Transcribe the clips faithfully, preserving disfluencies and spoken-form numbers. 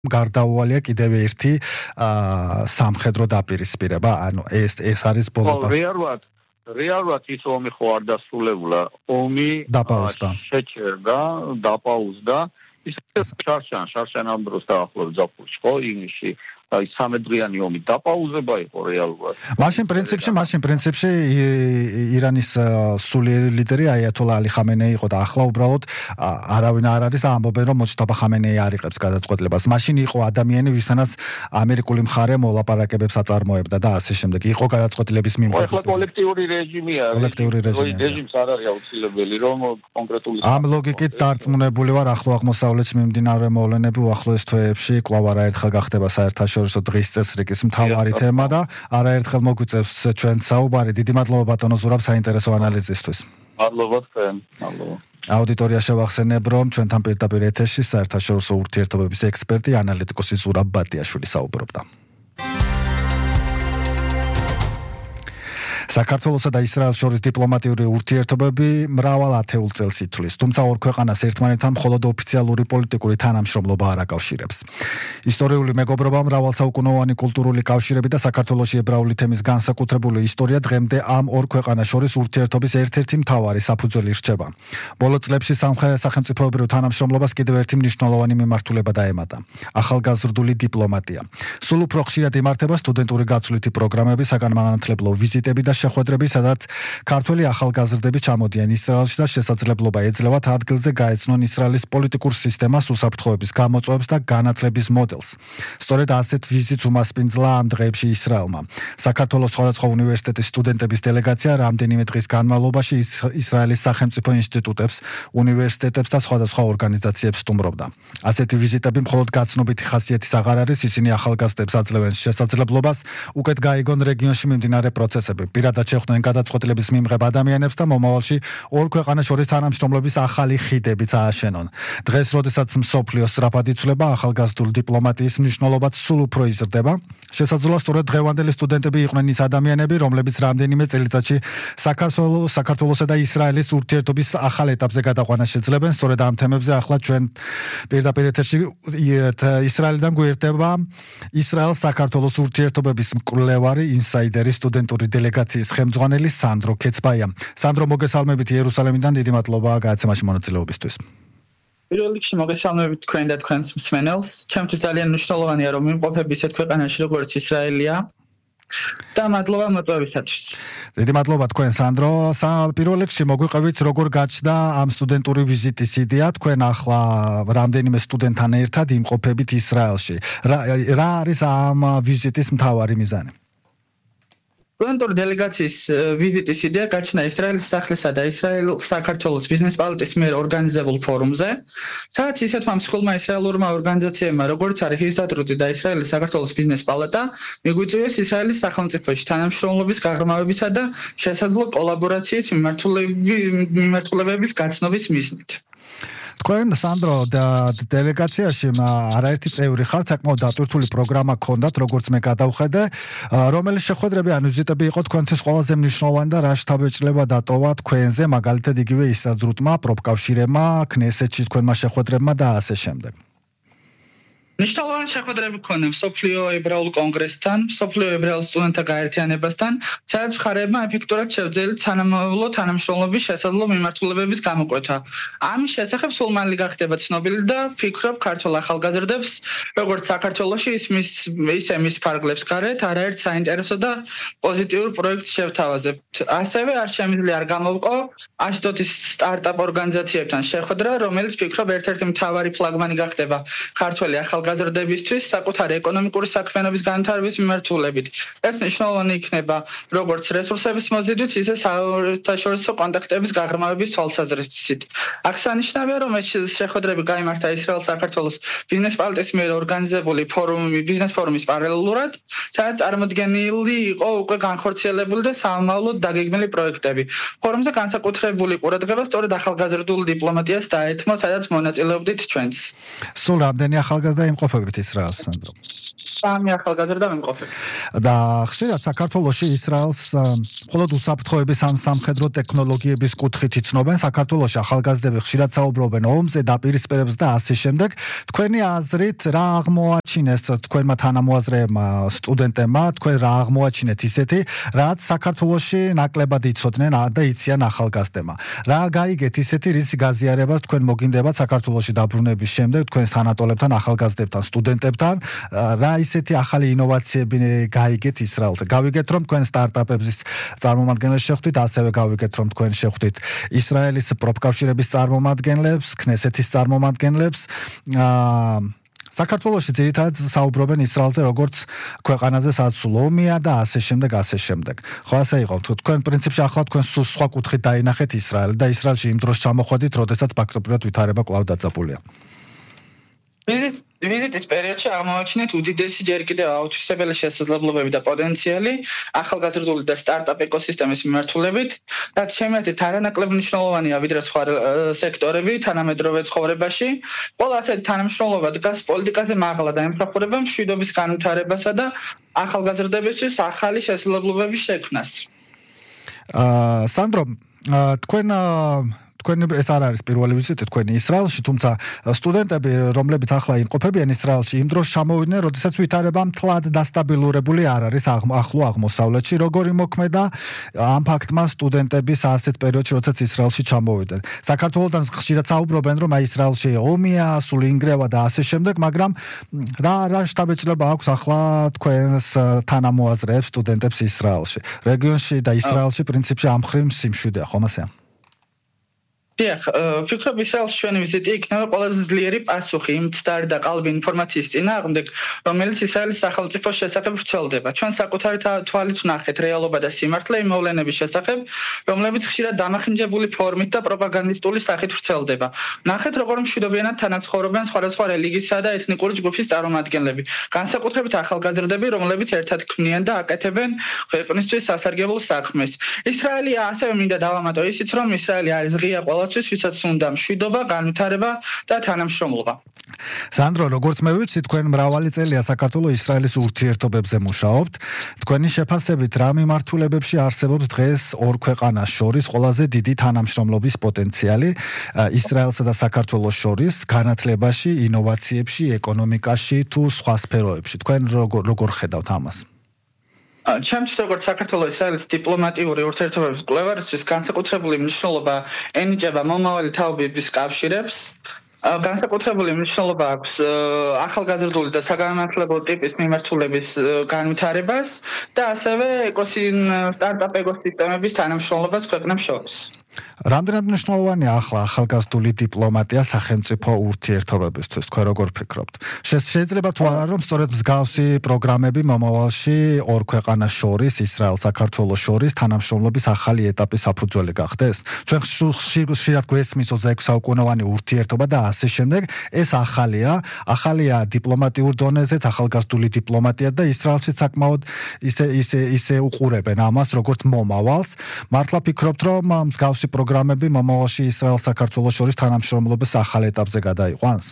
გარდაუვალია კიდევ ერთი სამხედრო დაპირისპირება, ანუ ეს ეს არის ბოლო პასუხი. რეალურად, რეალურად ის ომი ხო არ დასრულებულა. ომი შეჩერდა, დაპაუზდა. ის შარშან, შარშან ამ დროს დაახლოებით ზაფხულში ხო, ივნისში აი სამედრიანი ომი დაპაუზება იყო რეალურად. მაშინ პრინციპში, მაშინ პრინციპში ირანის სულიერი ლიდერი აიათოლა ალი ხამენეი იყო და ახლა უბრალოდ არავინ არ არის და ამბობენ რომ მოჩტაბა ხამენეი არ იღებს გადაწყვეტილებას. მაშინ იყო ადამიანი, ვისთანაც ამერიკული მხარე მოლაპარაკებებს აწარმოებდა და ასე შემდეგ. იყო გადაწყვეტილების მიმღები. ახლა კოლექტიური რეჟიმია. კოლექტიური რეჟიმია. რეჟიმს არ არის აუცილებელი რომ კონკრეტული ამ ლოგიკით დარწმუნებული ვარ ახლო აღმოსავლეთში მიმდინარე მოვლენები უახლოეს თვეებში კვლავ არაერთხელ გახდება საერთაშორისო დღის წესრიგის მთავარი თემა და არაერთხელ მოგვიწევს ჩვენს საუბარი. დიდი მადლობა ბატონო ზურაბ საინტერესო ანალიზისთვის. მადლობა თქვენ. მადლობა. აუდიტორია შევახსენებ, რომ ჩვენთან პირდაპირ ეთერში საერთაშორისო ურთიერთობების ექსპერტი ანალიტიკოსი ზურაბ ბატიაშვილი საუბრობდა. საქართველოსა და ისრაელს შორის დიპლომატიური ურთიერთობები მრავალ ათეულ წელს ითვლის, თუმცა ორ ქვეყანას ერთმანეთთან მხოლოდ ოფიციალური პოლიტიკური თანამშრომლობა არ აკავშირებს. ისტორიული მეგობრობა, მრავალსაუკუნოვანი კულტურული კავშირები და საქართველოში ებრაული თემის განსაკუთრებული ისტორია დღემდე ამ ორ ქვეყანას შორის ურთიერთობის ერთ-ერთი მთავარი საფუძველი რჩება. ბოლო წლებში სახელმწიფოებრივ თანამშრომლობას კიდევ ერთი მნიშვნელოვანი მიმართულება დაემატა: ახალგაზრდული დიპლომატია. სულ უფრო ხშირად იმართება სტუდენტური გაცვლითი პროგრამები, საგანმანათლებლო ვიზიტები და შეხვედრები, სადაც ქართველი ახალგაზრდები ჩამოდიან ისრაელში და შესაძლებლობა ეძლევათ ადგილზე გაეცნონ ისრაელის პოლიტიკურ სისტემას, უსაფრთხოების გამოწვევებს და განათლების მოდელს. სწორედ ასეთ ვიზიტს უმასპინძლა ამ დღეებში ისრაელმა. საქართველოს სხვადასხვა უნივერსიტეტის სტუდენტების დელეგაცია რამდენიმე დღის განმავლობაში ისრაელის სახელმწიფო ინსტიტუტებს, უნივერსიტეტებს და სხვადასხვა ორგანიზაციებს სტუმრობდა. ასეთი ვიზიტები მხოლოდ გაცნობითი ხასიათის აღარ არის, ისინი ახალგაზრდებს აძლევენ შესაძლებლობას უკეთ გაიგონ რეგიონში მიმდინარე პროცესები. პირადად შეხვდნენ გადაწყვეტილების მიმღებ ადამიანებს და მომავალში ორ ქვეყანას შორის თანამშრომლობის ახალი ხიდებიც ააშენონ. დღეს, როდესაც მსოფლიო სწრაფად იცვლება, ახალგაზრდული დიპლომატიის მნიშვნელობაც სულ უფრო იზრდება. შესაძლოა სწორედ დღევანდელი სტუდენტები იყვნენ ის ადამიანები, რომლებიც რამდენიმე წელიწადში საქართველოს, საქართველოსა და ისრაელის ურთიერთობის ახალ ეტაპზე გადაყვანას შეძლებენ. სწორედ ამ თემებზე ახლა ჩვენ პირდაპირ ეთერში ისრაელიდან გვერდება ისრაელ-საქართველოს ურთიერთობების მკვლევარი, ინსაიდერი, სტუდენტური დელეგაციის ხელმძღვანელი სანდრო კეცბაია. სანდრო, მოგესალმებით იერუსალიმიდან, დიდი მადლობა გადაცემაში მონაწილეობისთვის. პირველ რიგში მოგესალმებით თქვენ და თქვენს მსმენელს. ჩემთვის ძალიან მნიშვნელოვანია რომ ვიმყოფები ისეთ ქვეყანაში როგორც ისრაელია და მადლობა მოწვევისათვის. დიდი მადლობა თქვენ სანდრო. პირველ რიგში მოგვიყევით როგორ გაჩნდა ამ სტუდენტური ვიზიტის იდეა, თქვენ ახლა რამდენიმე სტუდენტთან ერთად იმყოფებით ისრაელში. რა არის ამ ვიზიტის მთავარი მიზანი? სტუდენტური დელეგაციის ვიზიტის იდეა გაჩნდა ისრაელის სახლისა და ისრაელ-საქართველოს ბიზნეს პალატის მიერ ორგანიზებულ ფორუმზე, სადაც ისეთმა მსხვილმა ისრაელურმა ორგანიზაციებმა, როგორც არის ჰიზდატრუტი და ისრაელის საქართველოს ბიზნეს პალატა, მიგვიწვიეს ისრაელის სახელმწიფოში თანამშრომლობის გაღრმავებისა და შესაძლო კოლაბორაციის მიმართულებების გაცნობის მიზნით. თქვენ სანდრო დელეგაციაში არაერთი წევრი ხართ, საკმაოდ დატვირთული პროგრამა გქონდათ, როგორც მე გადავხედე, რომელი შეხვედრები ან ვიზიტები იყო თქვენთვის ყველაზე მნიშვნელოვანი და რა შთაბეჭდილება დატოვა თქვენზე, მაგალითად იგივე ისადრუტმა, პროფკავშირებმა, ქნესეთში თქვენმა შეხვედრებმა და ასე შემდეგ. მნიშვნელოვანი შეხვედრები გქონდა მსოფლიო ებრაულ კონგრესთან, მსოფლიო ებრაულ სტუდენტთა გაერთიანებასთან, სადაც მხარეებმა ეფექტურად შევძელით თანამშრომლო თანამშრომლობის შესაძლო მიმართულებების გამოკვეთა. ამის შესახებ სულ მალე გახდება ცნობილი და ვფიქრობ ქართულ ახალგაზრდებს, როგორც საქართველოში, ისე მის ფარგლებს გარეთ, არაერთ საინტერესო და პოზიტიურ პროექტს შევთავაზებთ. ასევე არ შემიძლია არ გამოვყო აშდოდის სტარტაპ ორგანიზაციებთან შეხვედრა, რომელიც ვფიქრობ ერთ-ერთი მთავარი ფლაგმანი გახდება ქართველი ახალგაზრდებისთვის საკუთარი ეკონომიკური საქმიანობის განვითარების მიმართულებით. ეს მნიშვნელოვანი იქნება როგორც რესურსების მოზიდვით, ისე საერთაშორისო კონტაქტების გაღრმავების თვალსაზრისით. აღსანიშნავია, რომ ეს შეხვედრები გაიმართა ისრაელ-საქართველოს ბიზნეს პალატის მიერ ორგანიზებული ფორუმი, ბიზნეს ფორუმის პარალელურად, სადაც წარმოდგენილი იყო უკვე განხორციელებული და სამომავლოდ დაგეგმილი პროექტები. ფორუმზე განსაკუთრებული ყურადღება სწორედ ახალგაზრდულ დიპლომატიას დაეთმო, სადაც მონაწილეობდით ჩვენც. სულ რამდენი ახალგაზრდა იმყოფებით ისრაელს, სანდრო? სამი ახალგაზრდა მემყოფები. და ხშირად საქართველოში ისრაელს მხოლოდ უსაფრთხოების ამ სამხედრო ტექნოლოგიების კუთხით იცნობენ. საქართველოში ახალგაზრდები ხშირად საუბრობენ ომზე, დაპირისპირებს და ასე შემდეგ. თქვენი აზრით რა აღმოაჩინეს თქვენმა თანამოაზრეებმა, სტუდენტებმა, თქვენ რა აღმოაჩინეთ ისეთი, რაც საქართველოში ნაკლებად იცოდნენ და იციან ახალგაზრდებმა. რა გაიგეთ ისეთი, რის გაზიარებას თქვენ მოგინდებათ საქართველოში დაბრუნების შემდეგ თქვენ თანატოლებთან, ახალგაზრდებთან, სტუდენტებთან, რა ისეთი ახალი ინოვაციები გაიგეთ ისრაელზე. გავიგეთ, რომ თქვენ სტარტაპების წარმომადგენლებს შეხვდით, ასევე გავიგეთ, რომ თქვენ შეხვდით ისრაელის პროფკავშირების წარმომადგენლებს, ქნესეთის წარმომადგენლებს. აა საქართველოში ძირითადად საუბრობენ ისრაელზე როგორც ქვეყანაზე საცულ ომია და ასე შემდეგ, ასე შემდეგ. ხო ასე იყო. თქვენ პრინციპში ახლა თქვენ სხვა კუთხით დაინახეთ ისრაელი და ისრაელში იმ დროს ჩამოხვედით, როდესაც ფაქტობრივად ვითარება კვლავ დაძაბულია. ვიზიტის პერიოდში აღმოაჩინეთ უდიდესი ჯერ კიდევ აუთვისებელი შესაძლებლობები და პოტენციალი ახალგაზრდული და სტარტაპ ეკოსისტემის მიმართულებით, რაც შემეძლეთ არანაკლებ მნიშვნელოვანია ვიდრე სხვა სექტორები თანამედროვე ცხოვრებაში. ყველა ასეთი თანამშრომლობა დგას პოლიტიკაზე მაღლა და ემსახურება მშვიდობის განვითარებასა და ახალგაზრდებისთვის ახალი შესაძლებლობების შექმნას. აა სანდრო, თქვენ თქვენ ეს არ არის პირველი ვიზიტი თქვენი ისრაელში, თუმცა სტუდენტები, რომლებიც ახლა იმყოფებიან ისრაელში, იმ დროს ჩამოვიდნენ, როდესაც ვითარება მთლად დასტაბილურებული არ არის ახლო აღმოსავლეთში. როგორი მოქმედა ამ ფაქტმა სტუდენტების ასეთ პერიოდში, როდესაც ისრაელში ჩამოვიდნენ. საქართველოსთან ხშირად საუბრობენ, რომ აი ისრაელში ომია, სულ ინგრევა და ასე შემდეგ, მაგრამ რა რა შტაბეჭდილება აქვს ახლა თქვენს თანამოაზრეებს, სტუდენტებს ისრაელში. რეგიონში და ისრაელში პრინციპში ამ ხრივ სიმშვიდეა, ხომ ასეა? დიახ, ვფიქრობ ისრაელში ჩვენი ვიზიტი იქნება ყველაზე ძლიერი პასუხი იმ მცდარი და ყალბი ინფორმაციის წინააღმდეგ, რომელიც ისრაელის სახელმწიფოს შესახებ ვრცელდება. ჩვენ საკუთარი თვალით ვნახეთ რეალობა და სიმართლე იმ მოვლენების შესახებ, რომლებიც ხშირად დამახინჯებული ფორმით და პროპაგანდისტული სახით ვრცელდება. ვნახეთ, როგორ მშვიდობიანად თანაცხოვრობენ სხვადასხვა რელიგიისა და ეთნიკური ჯგუფის წარმომადგენლები, განსაკუთრებით ახალგაზრდები, რომლებიც ერთად ქმნიან და აკეთებენ ქვეყნისთვის სასარგებლო საქმეს. ისრაელი ასევე მინდა დავამატო ისიც, რომ ისრაელი არის ღია ყველა ვისაც უნდა მშვიდობა, განვითარება და თანამშრომლობა. სანდრო, როგორც მე ვიცი, თქვენ მრავალი წელია საქართველოს ისრაელის ურთიერთობებზე მუშაობთ. თქვენი შეფასებით რა მიმართულებებში არსებობს დღეს ორ ქვეყანას შორის ყველაზე დიდი თანამშრომლობის პოტენციალი ისრაელსა და საქართველოს შორის განათლებაში, ინოვაციებში, ეკონომიკაში თუ სხვა სფეროებში? თქვენ როგორ როგორ ხედავთ ამას? ჩემთვის როგორც საქართველოს ისრაელის დიპლომატიური ურთიერთობების კვლევარისთვის განსაკუთრებული მნიშვნელობა ენიჭება მომავალი თაობების კავშირებს. განსაკუთრებული მნიშვნელობა აქვს ახალგაზრდული და საგანმანათლებლო ტიპის მიმართულების განვითარებას და ასევე სტარტაპ ეკოსისტემების თანამშრომლობას ქვეყნებს შორის. რამდენად მნიშვნელოვანია ახლა ახალგაზრდული დიპლომატია სახელმწიფო ურთიერთობებისთვის? თქვენ როგორ ფიქრობთ? შეიძლება თუ არა, რომ სწორედ მსგავსი პროგრამები მომავალში ორ ქვეყანას შორის, ისრაელ საქართველოს შორის თანამშრომლობის ახალი ეტაპის საფუძველი გახდეს? ჩვენ ხშირად გვესმის ოცდაექვსი საუკუნოვანი ურთიერთობა და ასე შემდეგ. ეს ახალია, ახალია დიპლომატიურ დონეზეც, ახალგაზრდული დიპლომატია და ისრაელშიც საკმაოდ ისე ისე ისე უყურებენ ამას როგორც მომავალს. მართლა ფიქრობთ, რომ მსგავსი პროგრამები მომავალში ისრაელს საქართველოს შორის თანამშრომლობის ახალ ეტაპზე გადაიყვანს?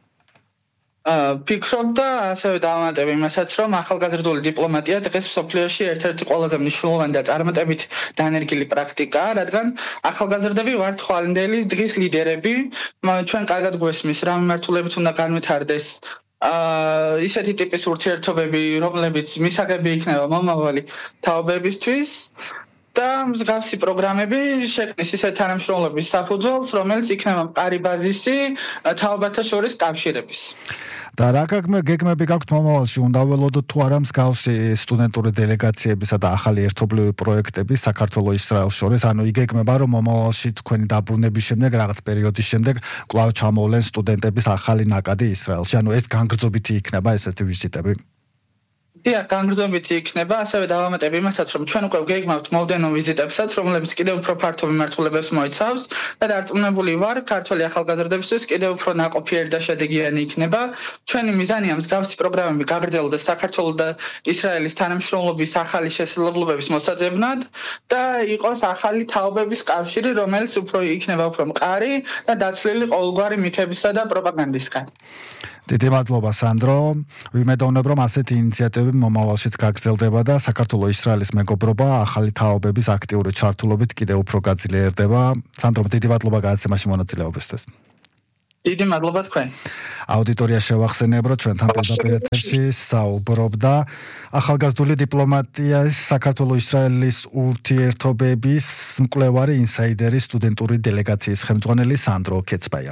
ფიქრობ და ასევე დავამატებ იმასაც, რომ ახალგაზრდული დიპლომატია დღეს მსოფლიოში ერთ-ერთი ყველაზე მნიშვნელოვანი და წარმატებით დანერგილი პრაქტიკაა, რადგან ახალგაზრდები ვართ ხვალინდელი დღის ლიდერები. ჩვენ კარგად გვესმის რა მიმართულებით უნდა განვითარდეს აა ისეთი ტიპის ურთიერთობები, რომლებიც მისაღები იქნება მომავალი თაობებისთვის. და მსგავსი პროგრამები შექმნის ისეთ თანამშრომლობის საფუძველს, რომელიც იქნება მყარი ბაზისი თაობათა შორის კავშირების. და რა გეგმები გაქვთ მომავალში? უნდა ველოდოთ თუ არა მსგავსი სტუდენტური დელეგაციებისა და ახალი ერთობლივი პროექტების საქართველოს ისრაელს შორის? ანუ იგეგმება, რომ მომავალში თქვენი დაბრუნების შემდეგ, რაღაც პერიოდის შემდეგ კვლავ ჩამოვლენ სტუდენტების ახალი ნაკადი ისრაელში? ანუ ეს განგრძობითი იქნება ესეთი ვიზიტები? დიახ, განგრძობითი იქნება, ასევე დავამატებ იმასაც, რომ ჩვენ უკვე გეგმავთ მომდევნო ვიზიტებსაც, რომლებიც კიდევ უფრო ფართო მიმართულებებს მოიცავს და დარწმუნებული ვარ, ქართველი ახალგაზრდებისთვის კიდევ უფრო ნაყოფიერი და შედეგიანი იქნება. ჩვენი მიზანია მსგავსი პროგრამები გაგრძელდეს საქართველოს და ისრაელის თანამშრომლობის ახალი შესაძლებლობების მოსაძებნად და იყოს ახალი თაობების კავშირი, რომელიც უფრო იქნება უფრო მყარი და დაცლილი ყოველგვარი მითებისა და პროპაგანდისგან. დიდი მადლობა სანდრო. ვიმედოვნებ რომ ასეთი ინიციატივები მომავალშიც გაგრძელდება და საქართველოს ისრაელის მეგობრობა ახალი თაობების აქტიური ჩართულობით კიდევ უფრო გაძლიერდება. სანდრო, დიდი მადლობა გადაცემაში მონაწილეობისთვის. დიდი მადლობა თქვენ. აუდიტორია შევახსენებ, რომ ჩვენთან პირდაპირ ეთერში საუბრობდა ახალგაზრდული დიპლომატიის საქართველოს ისრაელის ურთიერთობების მკვლევარი ინსაიდერი სტუდენტური დელეგაციის ხელმძღვანელი სანდრო კეცბაია.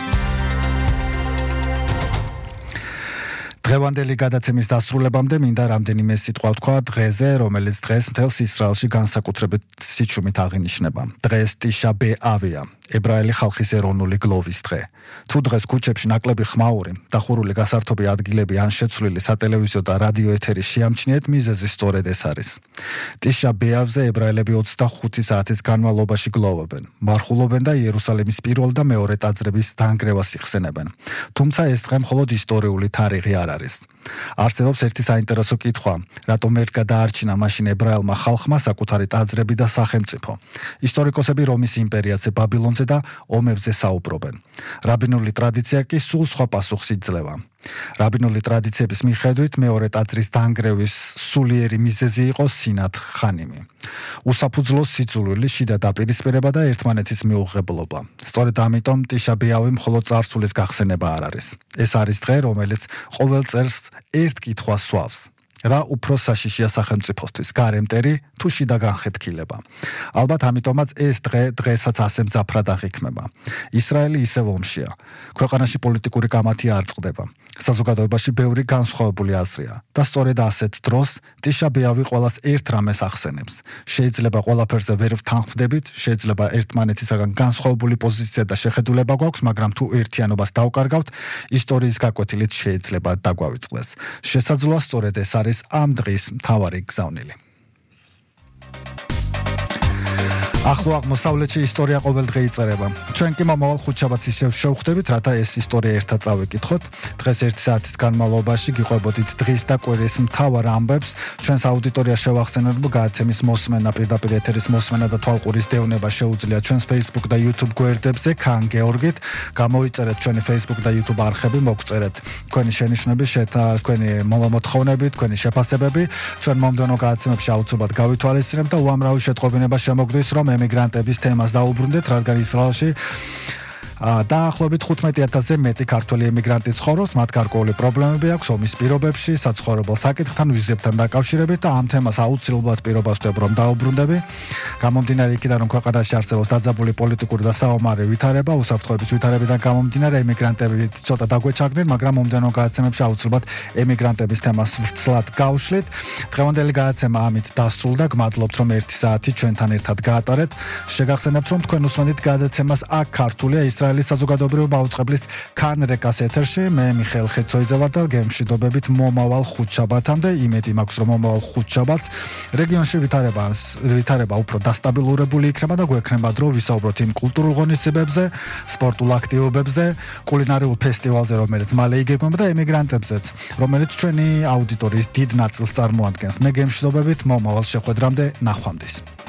დღევანდელი გადაცემის დასრულებამდე მინდა რამდენიმე სიტყვა ვთქვა დღეზე, რომელიც დღეს მთელს ისრაელში განსაკუთრებით სიჩუმით აღინიშნება. დღეს ტიშა ბეავია, ებრაელი ხალხის ეროვნული გლოვის დღე. თუ დღეს ქუჩებში ნაკლები ხმაური, დახურული გასართობი ადგილები ან შეცვლილი სატელევიზიო და რადიო ეთერი შეამჩნიეთ, მიზეზი სწორედ ეს არის. ტიშა ბეავზე ებრაელები ოცდახუთი საათის განმავლობაში გლოვობენ, მარხულობენ და იერუსალიმის პირველ და მეორე ტაძრების დანგრევას იხსენებენ. თუმცა ეს დღე მხოლოდ ისტორიული თარიღი არ არის. არსებობს ერთი საინტერესო კითხვა, რატომ ვერ გადაარჩინა მაშინ ებრაელმა ხალხმა საკუთარი ტაძრები და სახელმწიფო. ისტორიკოსები რომის იმპერიაზე, ბაბილონზე და ომებზე საუბრობენ. რაბინული ტრადიცია კი სულ სხვა პასუხს იძლევა. რაბინული ტრადიციების მიხედვით მეორე ტაძრის დანგრევის სულიერი მიზეზი იყო სინათ ხანიმი. უსაფუძვლო სიძულვილი, შიდა დაპირისპირება და ერთმანეთის მიუღებლობა. სწორედ ამიტომ ტიშა ბეავი მხოლოდ წარსულის გახსენება არ არის. ეს არის დღე, რომელიც ყოველ წელს ერთ კითხვას სვავს. რა უფრო საშიშია სახელმწიფოსთვის, გარემტერი თუ შიდა განხეთქილება. ალბათ ამიტომაც ეს დღე დღესაც ასე მძაფრად აღიქმება. ისრაელი ისევ ომშია. ქვეყანაში პოლიტიკური კამათი არ წყდება. საზოგადოებაში ბევრი განსხვავებული აზრია და სწორედ ასეთ დროს ტიშა ბეავი ყველას ერთ რამეს ახსენებს. შეიძლება ყველაფერზე ვერ ვთანხმდებით, შეიძლება ერთმანეთისაგან განსხვავებული პოზიცია და შეხედულება გვაქვს, მაგრამ თუ ერთიანობას დავკარგავთ, ისტორიის გაკვეთილით შეიძლება დაგვავიწყდეს. შესაძლოა სწორედ ეს არის ამ დღის მთავარი გზავნილი. ახლო აღმოსავლეთში ისტორია ყოველდღე იწერება. ჩვენ კი მომავალ ხუთშაბათს ისევ შევხვდებით, რათა ეს ისტორია ერთად წავიკითხოთ. დღეს ერთი საათის განმავლობაში გიყვებოდით დღის და კვირის მთავარ ამბებს. ჩვენს აუდიტორიას შევახსენებ, რომ გადაცემის მოსმენა, პირდაპირ ეთერის მოსმენა და თვალყურის დევნება შეუძლია ჩვენს Facebook და YouTube გვერდებზე, ქან გეორგით. გამოიწერეთ ჩვენი Facebook და YouTube არხები, მოგწერეთ თქვენი შენიშვნები, თქვენი მოთხოვნები, თქვენი შეფასებები. ჩვენ მომდევნო გადაცემებში აუცილებლად გავითვალისწინებთ და უამრავი შეტყობინება შემოგდის, რომ ემიგრანტების თემას დაუბრუნდეთ, რადგან ისრაელში დაახლოებით თხუთმეტი ათასზე მეტი ქართველი ემიგრანტი ცხოვრობს, მათ გარკვეული პრობლემები აქვს ომის პირობებში, საცხოვრებელ საკითხთან, ვიზებთან დაკავშირებით და ამ თემას აუცილებლად პირობას ვხვდებ, რომ დაუბრუნდები. გამომდინარე იქიდან, რომ ქვეყანაში არსებობს დაძაბული პოლიტიკური და საომარი ვითარება, უსაფრთხოების ვითარებიდან გამომდინარე ემიგრანტები ცოტა დაგვეჩაგდნენ, მაგრამ მომდევნო გადაცემებში აუცილებლად ემიგრანტების თემას ვრცლად გავშლით. დღევანდელი გადაცემა ამით დასრულდა. გმადლობთ, რომ ერთი საათი ჩვენთან ერთად გაატარეთ. შეგახსენებთ, რომ თქვენ უსმენთ გადაცემას აქ ქართულია ისრაელის საზოგადოებრივი მაუწყებლის ქან რეკას ეთერში. მე მიხეილ ხეცოიძე ვარ და გემშვიდობებით მომავალ ხუთშაბათამდე. იმედი მაქვს, რომ მომავალ ხუთშაბათს რეგიონში ვითარება ვითარება უფრო დასტაბილურებული იქნება და გვექნება დრო ვისაუბროთ იმ კულტურულ ღონისძიებებზე, სპორტულ აქტივობებზე, კულინარიულ ფესტივალზე, რომელიც მალე იგეგმება და ემიგრანტებზეც, რომელიც ჩვენი აუდიტორიის დიდ ნაწილს წარმოადგენს. მე გემშვიდობებით მომავალ შეხვედრამდე, ნახვამდის.